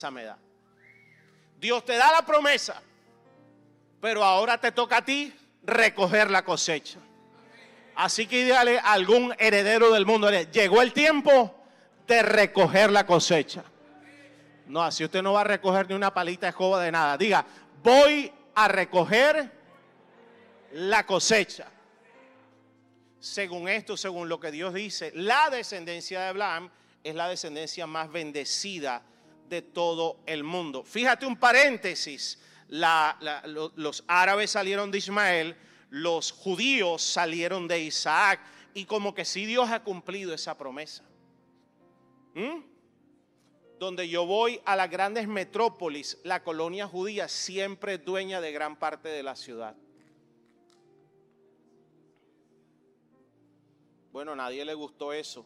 me da. Dios te da la promesa, pero ahora te toca a ti recoger la cosecha. Así que dígale a algún heredero del mundo, llegó el tiempo de recoger la cosecha. No, así usted no va a recoger ni una palita de escoba de nada. Diga, voy a recoger la cosecha. Según esto, según lo que Dios dice, la descendencia de Abraham es la descendencia más bendecida de todo el mundo. Fíjate un paréntesis, los árabes salieron de Ismael, los judíos salieron de Isaac, y como que sí Dios ha cumplido esa promesa. Donde yo voy a las grandes metrópolis, la colonia judía siempre es dueña de gran parte de la ciudad. Bueno, a nadie le gustó eso.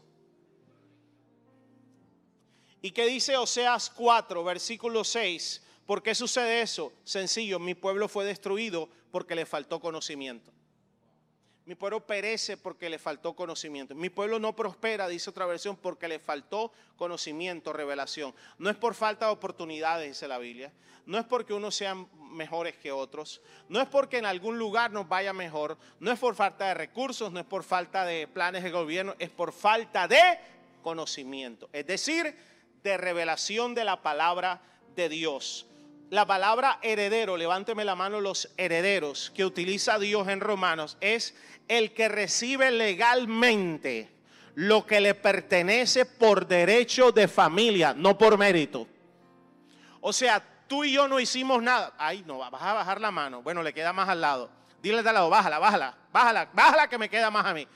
¿Y qué dice Oseas 4, versículo 6? ¿Por qué sucede eso? Sencillo, mi pueblo fue destruido porque le faltó conocimiento. Mi pueblo perece porque le faltó conocimiento. Mi pueblo no prospera, dice otra versión, porque le faltó conocimiento, revelación. No es por falta de oportunidades, dice la Biblia. No es porque unos sean mejores que otros. No es porque en algún lugar nos vaya mejor. No es por falta de recursos, no es por falta de planes de gobierno. Es por falta de conocimiento. Es decir, de revelación de la palabra de Dios. La palabra heredero, levánteme la mano los herederos que utiliza Dios en Romanos, es el que recibe legalmente lo que le pertenece por derecho de familia, no por mérito. O sea, tú y yo no hicimos nada. Ay, no, vas a bajar la mano. Bueno, le queda más al lado. Dile de al lado, bájala que me queda más a mí.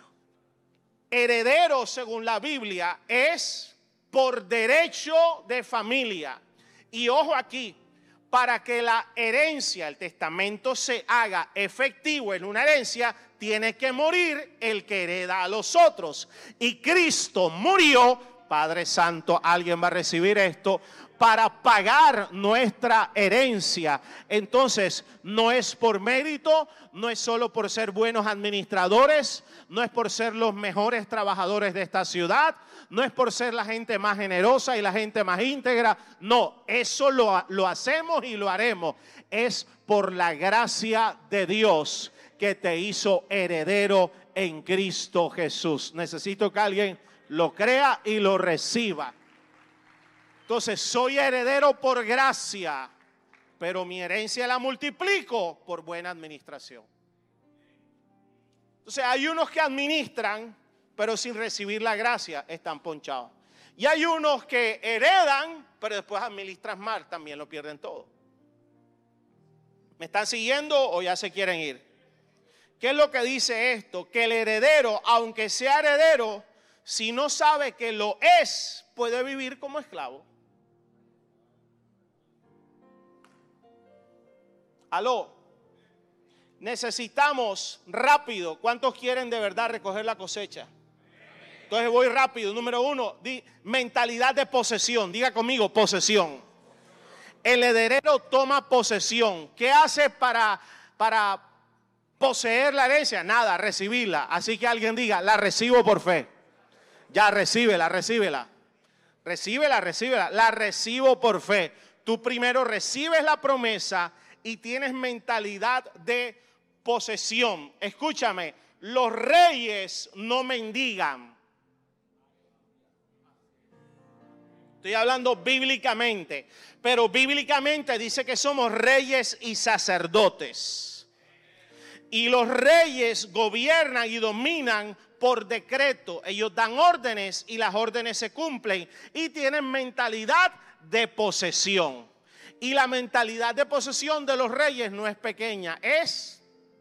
Heredero, según la Biblia, es por derecho de familia. Y ojo aquí, para que la herencia, el testamento se haga efectivo en una herencia, tiene que morir el que hereda a los otros. Y Cristo murió, Padre Santo, alguien va a recibir esto, para pagar nuestra herencia. Entonces, no es por mérito, no es solo por ser buenos administradores, no es por ser los mejores trabajadores de esta ciudad, no es por ser la gente más generosa y la gente más íntegra. No, eso lo hacemos y lo haremos. Es por la gracia de Dios que te hizo heredero en Cristo Jesús. Necesito que alguien lo crea y lo reciba. Entonces, soy heredero por gracia, pero mi herencia la multiplico por buena administración. Entonces, hay unos que administran, pero sin recibir la gracia están ponchados. Y hay unos que heredan, pero después administran mal, también lo pierden todo. ¿Me están siguiendo o ya se quieren ir? ¿Qué es lo que dice esto? Que el heredero, aunque sea heredero, si no sabe que lo es, puede vivir como esclavo. Aló. Necesitamos rápido. ¿Cuántos quieren de verdad recoger la cosecha? Entonces voy rápido. Número 1, mentalidad de posesión. Diga conmigo, posesión. El heredero toma posesión. ¿Qué hace para poseer la herencia? Nada, recibirla. Así que alguien diga, la recibo por fe. Ya, recíbela. La recibo por fe. Tú primero recibes la promesa y tienes mentalidad de posesión. Escúchame, los reyes no mendigan. Estoy hablando bíblicamente, pero bíblicamente dice que somos reyes y sacerdotes. Y los reyes gobiernan y dominan por decreto. Ellos dan órdenes y las órdenes se cumplen y tienen mentalidad de posesión. Y la mentalidad de posesión de los reyes no es pequeña, es...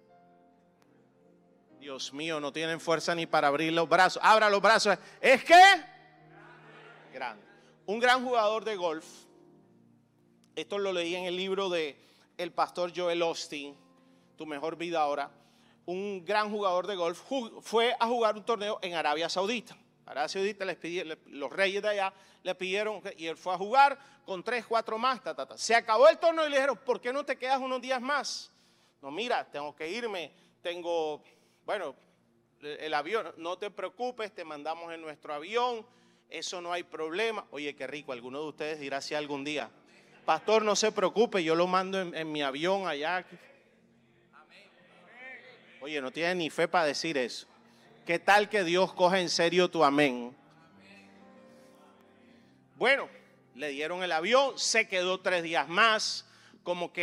Dios mío, no tienen fuerza ni para abrir los brazos. Abra los brazos. ¿Es qué? Grande. Un gran jugador de golf. Esto lo leí en el libro de el pastor Joel Osteen, Tu mejor vida ahora. Un gran jugador de golf fue a jugar un torneo en Arabia Saudita. Arabia Saudita los reyes de allá le pidieron y él fue a jugar con 3, 4 más. Se acabó el torneo y le dijeron, ¿por qué no te quedas unos días más? No, mira, tengo que irme, el avión, no te preocupes, te mandamos en nuestro avión, eso no hay problema. Oye, qué rico, alguno de ustedes dirá si algún día, pastor, no se preocupe, yo lo mando en mi avión allá. Oye, no tiene ni fe para decir eso. ¿Qué tal que Dios coja en serio tu amén? Bueno, le dieron el avión, se quedó 3 días más, como que